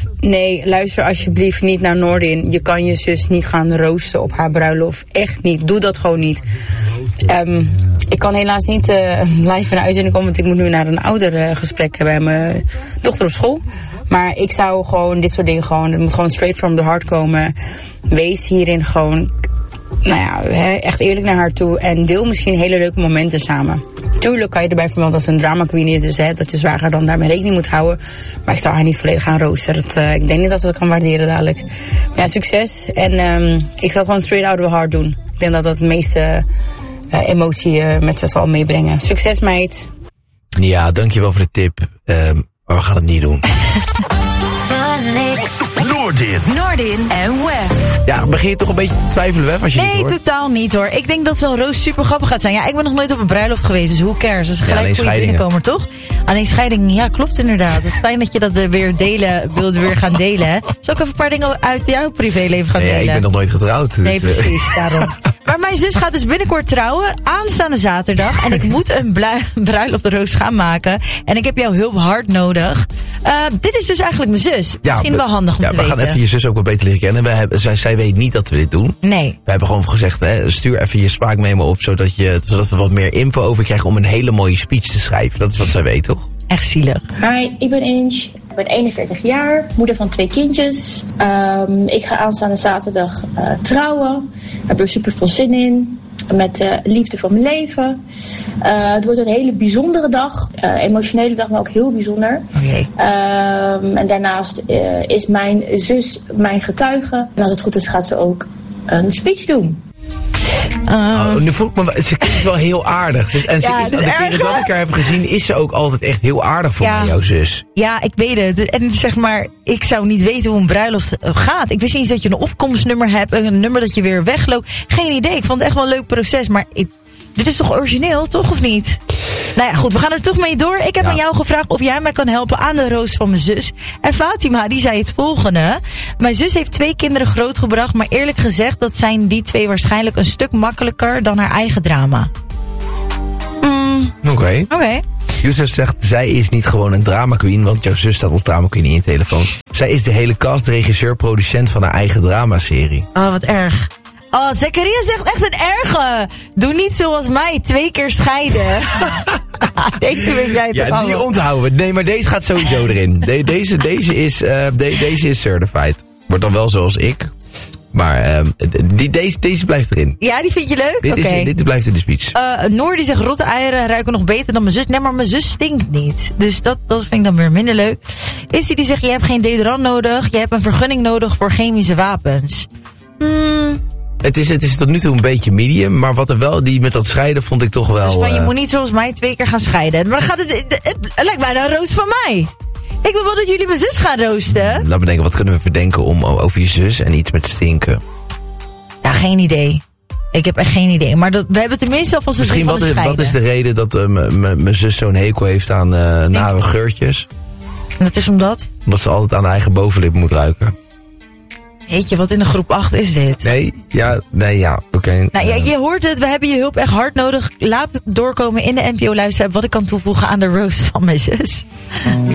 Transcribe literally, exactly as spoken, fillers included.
Nee, luister alsjeblieft niet naar Noordin. Je kan je zus niet gaan roosten op haar bruiloft. Echt niet. Doe dat gewoon niet. Um, ik kan helaas niet uh, live in de uitzending komen, want ik moet nu naar een oudergesprek bij mijn dochter op school. Maar ik zou gewoon dit soort dingen gewoon, het moet gewoon straight from the heart komen. Wees hierin gewoon, nou ja, echt eerlijk naar haar toe. En deel misschien hele leuke momenten samen. Tuurlijk kan je erbij vermelden dat ze een drama queen is, dus hè, dat je zwager dan daarmee rekening moet houden. Maar ik zou haar niet volledig gaan roosteren. Dat, uh, ik denk niet dat ze dat kan waarderen dadelijk. Maar ja, succes. En um, ik zal het gewoon straight out of the heart doen. Ik denk dat dat het meeste uh, emotie uh, met zich zal meebrengen. Succes, meid. Ja, dankjewel voor de tip. Um, maar we gaan het niet doen. Noordin. Noordin en Wef. Ja, begin je toch een beetje te twijfelen, Wef, als je Nee, dit hoort? totaal niet hoor. Ik denk dat zo'n roos super grappig gaat zijn. Ja, ik ben nog nooit op een bruiloft geweest, dus who cares? Dat is gelijk ja, een goede binnenkomer, toch? Alleen scheiding, ja, klopt inderdaad. Het is fijn dat je dat weer delen, wilde weer gaan delen, hè? Zal ik even een paar dingen uit jouw privéleven gaan nee, delen? Ja, ik ben nog nooit getrouwd. Dus nee, precies, daarom. Maar mijn zus gaat dus binnenkort trouwen, aanstaande zaterdag. En ik moet een bruiloftroos gaan maken. En ik heb jouw hulp hard nodig. Uh, dit is dus eigenlijk mijn zus. Ja, Misschien we, wel handig om ja, te we weten. We gaan even je zus ook wat beter leren kennen. We hebben, zij, zij weet niet dat we dit doen. Nee. We hebben gewoon gezegd, hè, stuur even je spraakmemo op, zodat, je, zodat we wat meer info over krijgen om een hele mooie speech te schrijven. Dat is wat zij weet, toch? Echt zielig. Hi, ik ben Inge. Ik ben eenenveertig jaar, moeder van twee kindjes. Um, ik ga aanstaande zaterdag uh, trouwen. Ik heb er super veel zin in. Met de liefde van mijn leven. Uh, het wordt een hele bijzondere dag. Uh, emotionele dag, maar ook heel bijzonder. Okay. Um, en daarnaast uh, is mijn zus mijn getuige. En als het goed is, gaat ze ook een speech doen. Uh, oh, nu voel ik me, ze klinkt wel heel aardig. Dus, en ze ja, is, de keren dat ik haar heb gezien, is ze ook altijd echt heel aardig voor ja, mij, jouw zus. Ja, ik weet het. En zeg maar, ik zou niet weten hoe een bruiloft gaat. Ik wist niet eens dat je een opkomstnummer hebt, een nummer dat je weer wegloopt. Geen idee. Ik vond het echt wel een leuk proces. Maar ik, dit is toch origineel, toch of niet? Nou ja, goed, we gaan er toch mee door. Ik heb ja. aan jou gevraagd of jij mij kan helpen aan de roos van mijn zus. En Fatima, die zei het volgende. Mijn zus heeft twee kinderen grootgebracht, maar eerlijk gezegd, dat zijn die twee waarschijnlijk een stuk makkelijker dan haar eigen drama. Mm. Oké. Okay. Oké. Okay. Yusuf zegt, zij is niet gewoon een drama queen, want jouw zus staat als drama queen in je telefoon. Zij is de hele cast, regisseur, producent van haar eigen dramaserie. Oh, wat erg. Oh, Zakaria zegt echt een erge. Doe niet zoals mij, twee keer scheiden. Denk je, weet jij het ja, die allemaal. onthouden we. Nee, maar deze gaat sowieso erin. De, deze, deze, is, uh, de, deze is certified. Wordt dan wel zoals ik. Maar uh, die, deze, deze blijft erin. Ja, die vind je leuk? Dit, okay. is, dit blijft in de speech. Uh, Noor die zegt, rotte eieren ruiken nog beter dan mijn zus. Nee, maar mijn zus stinkt niet. Dus dat, dat vind ik dan weer minder leuk. Issy die zegt, je hebt geen deodorant nodig. Je hebt een vergunning nodig voor chemische wapens. Hmm... Het is, het is tot nu toe een beetje medium, maar wat er wel, die met dat scheiden vond ik toch wel... Dus van, je uh... moet niet zoals mij twee keer gaan scheiden. Maar dan gaat het, het, het, het lijkt bijna een roos van mij. Ik wil wel dat jullie mijn zus gaan roosten. Laten we denken, wat kunnen we verdenken om over je zus en iets met stinken? Ja, geen idee. Ik heb echt geen idee. Maar dat, we hebben tenminste alvast het Misschien van de wat, scheiden. wat is de reden dat uh, mijn zus zo'n hekel heeft aan uh, nare geurtjes? En dat is omdat? Omdat ze altijd aan haar eigen bovenlip moet ruiken. Weet je, wat in de groep acht is dit? Nee, ja, nee, ja, oké. Okay. Nou, ja, je hoort het, we hebben je hulp echt hard nodig. Laat het doorkomen in de N P O-luisteraar wat ik kan toevoegen aan de roast van mijn zus.